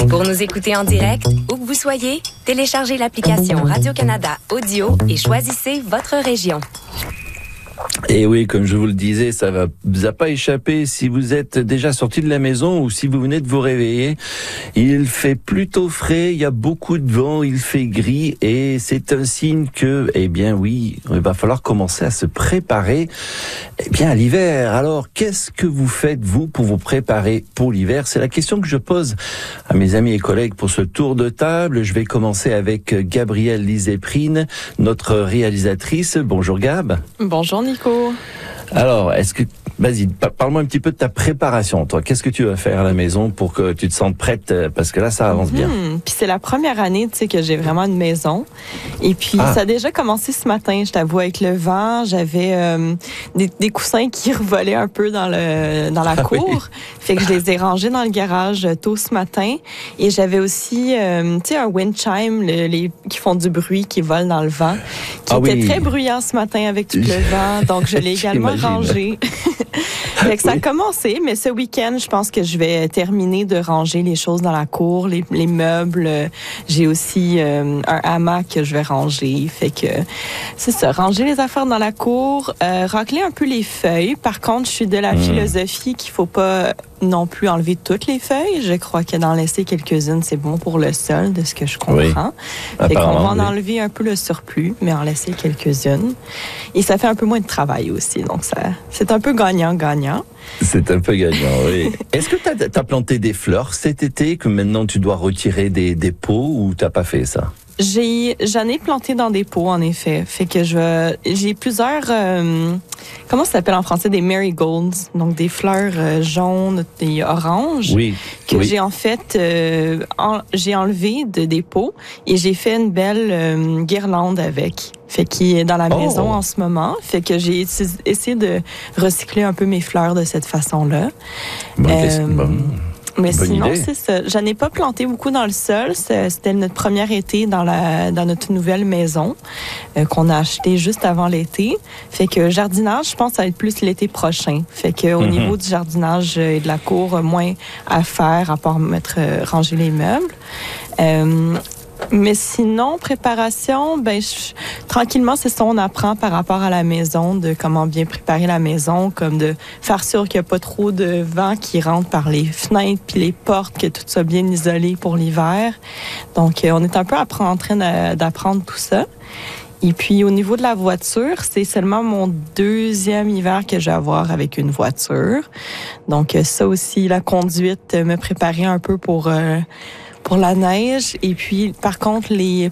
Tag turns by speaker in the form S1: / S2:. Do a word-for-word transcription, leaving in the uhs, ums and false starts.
S1: Pour nous écouter en direct, où que vous soyez, téléchargez l'application Radio-Canada Audio et choisissez votre région.
S2: Et oui, comme je vous le disais, ça va vous a pas échappé si vous êtes déjà sorti de la maison ou si vous venez de vous réveiller. Il fait plutôt frais, il y a beaucoup de vent, il fait gris et c'est un signe que, eh bien oui, il va falloir commencer à se préparer, eh bien à l'hiver. Alors, qu'est-ce que vous faites vous pour vous préparer pour l'hiver? C'est la question que je pose à mes amis et collègues pour ce tour de table. Je vais commencer avec Gabrielle Liséprine, notre réalisatrice. Bonjour Gab.
S3: Bonjour Nico.
S2: Alors, est-ce que, vas-y, parle-moi un petit peu de ta préparation, toi. Qu'est-ce que tu vas faire à la maison pour que tu te sentes prête? Parce que là, ça avance bien.
S3: Mmh. Puis c'est la première année, tu sais, que j'ai vraiment une maison. Et puis, ah. ça a déjà commencé ce matin, je t'avoue, avec le vent. J'avais euh, des, des coussins qui revolaient un peu dans le dans la ah, cour. Oui. Fait que je les ai rangés dans le garage tôt ce matin. Et j'avais aussi, euh, tu sais, un wind chime, le, les, qui font du bruit, qui volent dans le vent, qui ah, était oui. très bruyant ce matin avec tout le vent. Donc, je l'ai également rangé. Fait que ça a commencé, mais ce week-end, je pense que je vais terminer de ranger les choses dans la cour, les, les meubles. J'ai aussi euh, un hamac que je vais ranger. Fait que c'est ça, ranger les affaires dans la cour, euh, racler un peu les feuilles. Par contre, je suis de la mmh. philosophie qu'il faut pas non plus enlever toutes les feuilles. Je crois que d'en laisser quelques-unes, c'est bon pour le sol, de ce que je comprends. Oui. Fait qu'on va en enlever un peu le surplus, mais en laisser quelques-unes. Et ça fait un peu moins de travail aussi. Donc, ça, c'est un peu gagnant-gagnant.
S2: C'est un peu gagnant, oui. Est-ce que tu as planté des fleurs cet été, que maintenant tu dois retirer des, des pots, ou tu n'as pas fait ça?
S3: J'ai, j'en ai planté dans des pots, en effet. Fait que je, j'ai plusieurs, euh, comment ça s'appelle en français, des marigolds, donc des fleurs euh, jaunes et oranges.
S2: Oui.
S3: Que
S2: oui.
S3: j'ai en fait, euh, en, j'ai enlevé de des pots et j'ai fait une belle euh, guirlande avec. Fait qui est dans la maison oh. en ce moment. Fait que j'ai essayé de recycler un peu mes fleurs de cette façon-là.
S2: Bon, euh, bon.
S3: Mais
S2: Bonne
S3: sinon,
S2: idée.
S3: c'est ça. J'en ai pas planté beaucoup dans le sol. C'était notre premier été dans la dans notre nouvelle maison euh, qu'on a acheté juste avant l'été. Fait que jardinage, je pense, ça va être plus l'été prochain. Fait que au mm-hmm. niveau du jardinage et de la cour, moins à faire à part mettre euh, ranger les meubles. Euh, Mais sinon, préparation, ben je, tranquillement, c'est ça, on apprend par rapport à la maison, de comment bien préparer la maison, comme de faire sûr qu'il n'y a pas trop de vent qui rentre par les fenêtres puis les portes, que tout soit bien isolé pour l'hiver. Donc, on est un peu en train d'apprendre tout ça. Et puis, au niveau de la voiture, c'est seulement mon deuxième hiver que je vais avoir avec une voiture. Donc, ça aussi, la conduite, me préparer un peu pour... Euh, pour la neige. Et puis, par contre, les